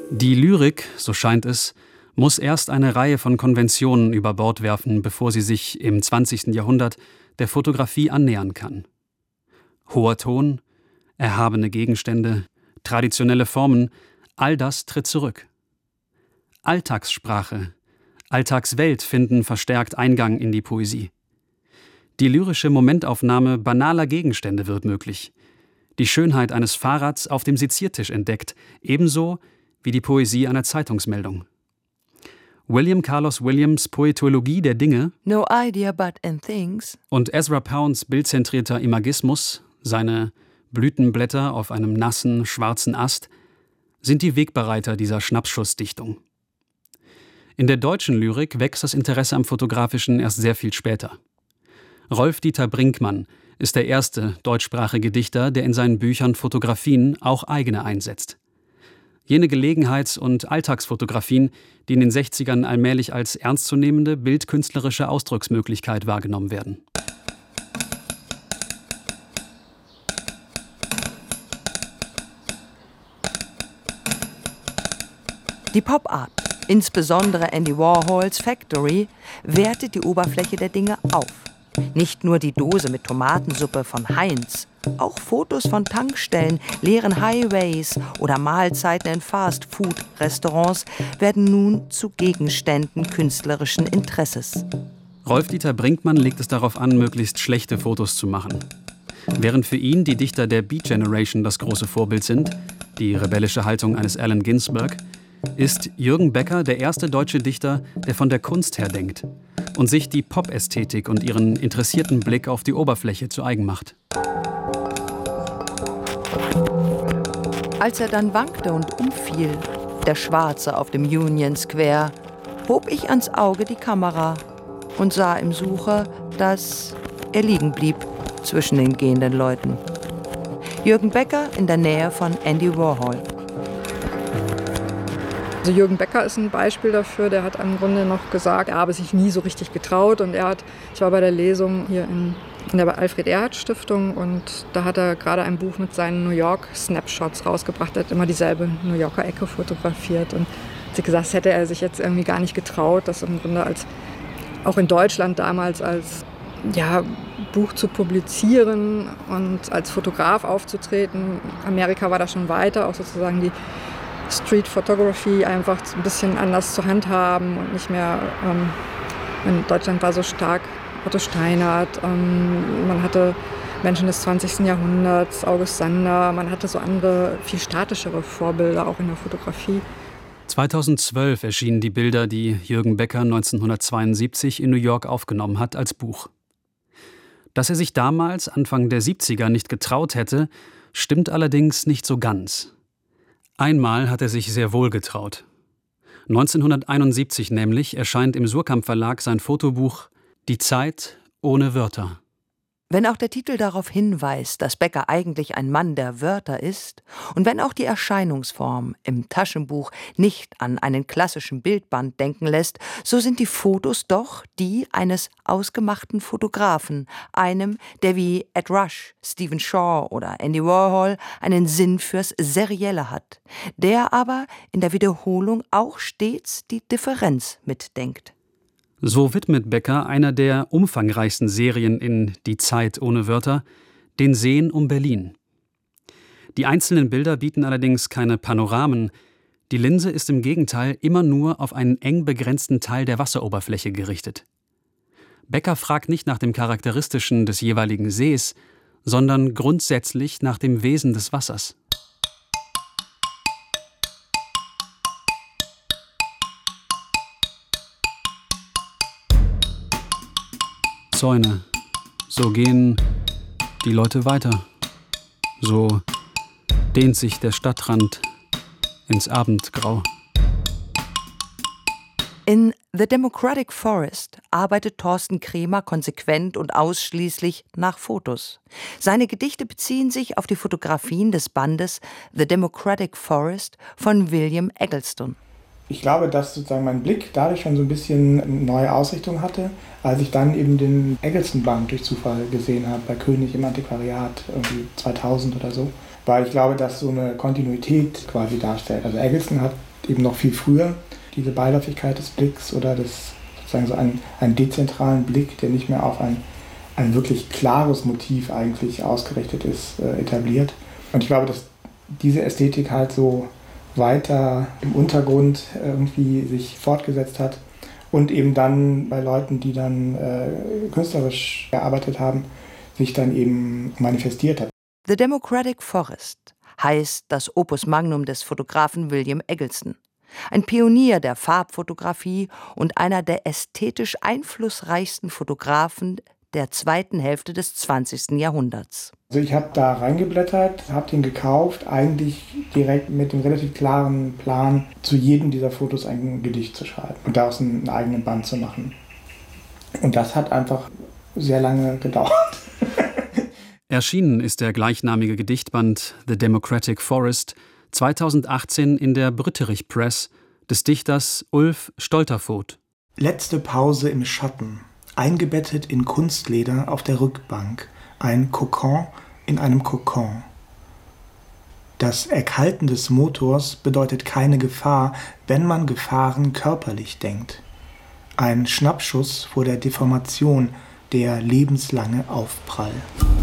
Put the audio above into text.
Die Lyrik, so scheint es, muss erst eine Reihe von Konventionen über Bord werfen, bevor sie sich im 20. Jahrhundert der Fotografie annähern kann. Hoher Ton, erhabene Gegenstände, traditionelle Formen, all das tritt zurück. Alltagssprache, Alltagswelt finden verstärkt Eingang in die Poesie. Die lyrische Momentaufnahme banaler Gegenstände wird möglich. Die Schönheit eines Fahrrads auf dem Seziertisch entdeckt, ebenso wie die Poesie einer Zeitungsmeldung. William Carlos Williams' Poetologie der Dinge No idea but in things und Ezra Pounds bildzentrierter Imagismus, seine Blütenblätter auf einem nassen, schwarzen Ast, sind die Wegbereiter dieser Schnappschussdichtung. In der deutschen Lyrik wächst das Interesse am Fotografischen erst sehr viel später. Rolf-Dieter Brinkmann ist der erste deutschsprachige Dichter, der in seinen Büchern Fotografien, auch eigene, einsetzt. Jene Gelegenheits- und Alltagsfotografien, die in den 60ern allmählich als ernstzunehmende bildkünstlerische Ausdrucksmöglichkeit wahrgenommen werden. Die Pop-Art, insbesondere Andy Warhols Factory, wertet die Oberfläche der Dinge auf. Nicht nur die Dose mit Tomatensuppe von Heinz, auch Fotos von Tankstellen, leeren Highways oder Mahlzeiten in Fast-Food-Restaurants werden nun zu Gegenständen künstlerischen Interesses. Rolf-Dieter Brinkmann legt es darauf an, möglichst schlechte Fotos zu machen. Während für ihn die Dichter der Beat Generation das große Vorbild sind, die rebellische Haltung eines Allen Ginsberg, ist Jürgen Becker der erste deutsche Dichter, der von der Kunst her denkt und sich die Pop-Ästhetik und ihren interessierten Blick auf die Oberfläche zu eigen macht. Als er dann wankte und umfiel, der Schwarze auf dem Union Square, hob ich ans Auge die Kamera und sah im Sucher, dass er liegen blieb zwischen den gehenden Leuten. Jürgen Becker in der Nähe von Andy Warhol. Also Jürgen Becker ist ein Beispiel dafür, der hat im Grunde noch gesagt, er habe sich nie so richtig getraut und ich war bei der Lesung hier in der Alfred-Erhard-Stiftung und da hat er gerade ein Buch mit seinen New York-Snapshots rausgebracht, er hat immer dieselbe New Yorker Ecke fotografiert und hat gesagt, das hätte er sich jetzt irgendwie gar nicht getraut, das im Grunde auch in Deutschland damals als Buch zu publizieren und als Fotograf aufzutreten. Amerika war da schon weiter, auch sozusagen die Street Photography einfach ein bisschen anders zu handhaben und nicht mehr, in Deutschland war so stark Otto Steinert, man hatte Menschen des 20. Jahrhunderts, August Sander, man hatte so andere, viel statischere Vorbilder auch in der Fotografie. 2012 erschienen die Bilder, die Jürgen Becker 1972 in New York aufgenommen hat, als Buch. Dass er sich damals, Anfang der 70er, nicht getraut hätte, stimmt allerdings nicht so ganz. Einmal hat er sich sehr wohl getraut. 1971 nämlich erscheint im Suhrkamp Verlag sein Fotobuch »Die Zeit ohne Wörter«. Wenn auch der Titel darauf hinweist, dass Becker eigentlich ein Mann der Wörter ist und wenn auch die Erscheinungsform im Taschenbuch nicht an einen klassischen Bildband denken lässt, so sind die Fotos doch die eines ausgemachten Fotografen, einem, der wie Ed Rush, Stephen Shaw oder Andy Warhol einen Sinn fürs Serielle hat, der aber in der Wiederholung auch stets die Differenz mitdenkt. So widmet Becker einer der umfangreichsten Serien in »Die Zeit ohne Wörter« den Seen um Berlin. Die einzelnen Bilder bieten allerdings keine Panoramen. Die Linse ist im Gegenteil immer nur auf einen eng begrenzten Teil der Wasseroberfläche gerichtet. Becker fragt nicht nach dem Charakteristischen des jeweiligen Sees, sondern grundsätzlich nach dem Wesen des Wassers. Zäune, so gehen die Leute weiter, so dehnt sich der Stadtrand ins Abendgrau. In The Democratic Forest arbeitet Thorsten Kremer konsequent und ausschließlich nach Fotos. Seine Gedichte beziehen sich auf die Fotografien des Bandes The Democratic Forest von William Eggleston. Ich glaube, dass sozusagen mein Blick dadurch schon so ein bisschen eine neue Ausrichtung hatte, als ich dann eben den Eggleston-Band durch Zufall gesehen habe, bei König im Antiquariat, irgendwie 2000 oder so. Weil ich glaube, dass so eine Kontinuität quasi darstellt. Also Eggleston hat eben noch viel früher, diese Beiläufigkeit des Blicks oder das sozusagen so einen dezentralen Blick, der nicht mehr auf ein wirklich klares Motiv eigentlich ausgerichtet ist, etabliert. Und ich glaube, dass diese Ästhetik halt so weiter im Untergrund irgendwie sich fortgesetzt hat und eben dann bei Leuten, die dann künstlerisch gearbeitet haben, sich dann eben manifestiert hat. The Democratic Forest heißt das Opus Magnum des Fotografen William Eggleston. Ein Pionier der Farbfotografie und einer der ästhetisch einflussreichsten Fotografen der zweiten Hälfte des 20. Jahrhunderts. Also ich habe da reingeblättert, habe den gekauft, eigentlich direkt mit dem relativ klaren Plan, zu jedem dieser Fotos ein Gedicht zu schreiben und daraus einen eigenen Band zu machen. Und das hat einfach sehr lange gedauert. Erschienen ist der gleichnamige Gedichtband The Democratic Forest 2018 in der Brütterich Press des Dichters Ulf Stolterfoht. Letzte Pause im Schatten, eingebettet in Kunstleder auf der Rückbank, ein Kokon in einem Kokon. Das Erkalten des Motors bedeutet keine Gefahr, wenn man Gefahren körperlich denkt. Ein Schnappschuss vor der Deformation, der lebenslange Aufprall.